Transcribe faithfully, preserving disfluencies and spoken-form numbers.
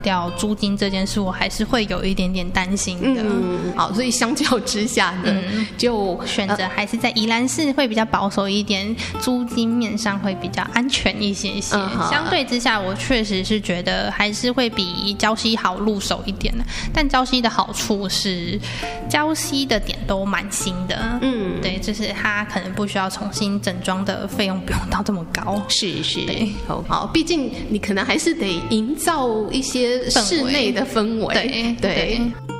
掉租金这件事，我还是会有一点点担心的。 嗯，好，所以相较之下呢，嗯、就选择还是在宜兰市会比较保守一点，租金面上会比较安全一些些。嗯、相对之下，我确实是觉得还是会比礁溪好入手一点的。但礁溪的好处是，礁溪的点都蛮新的，嗯，对，就是它可能不需要重新整装的费用不用到这么高。 是是，好，好，毕竟你可能还是得营造一些室内的氛围， 对 对, 对